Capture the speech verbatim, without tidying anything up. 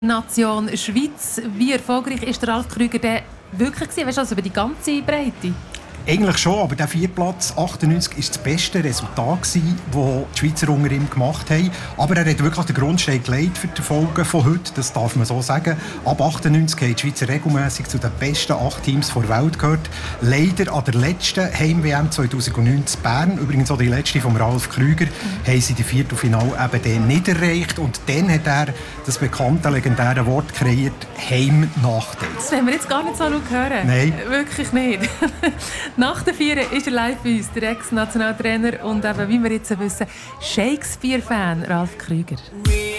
Nation Schweiz. Wie erfolgreich ist der Ralf Krüger denn wirklich gewesen? Weißt du, also über die ganze Breite? Eigentlich schon, aber der Viertplatz achtundneunzig war das beste Resultat, das die Schweizer unter ihm gemacht haben. Aber er hat wirklich den Grundstein gelegt für die Erfolge von heute, das darf man so sagen. Ab achtundneunzig haben die Schweizer regelmässig zu den besten acht Teams der Welt gehört. Leider an der letzten Heim-W M zweitausendneun in Bern, übrigens auch die letzte von Ralf Krüger, mhm. haben sie die Viertelfinale eben dann nicht erreicht. Und dann hat er das bekannte, legendäre Wort kreiert, Heim-Nachteil. Das wollen wir jetzt gar nicht so laut hören. Nein. Wirklich nicht. Nach der Vieren ist er live bei uns, der Ex-Nationaltrainer und eben, wie wir jetzt wissen, Shakespeare-Fan Ralf Krüger.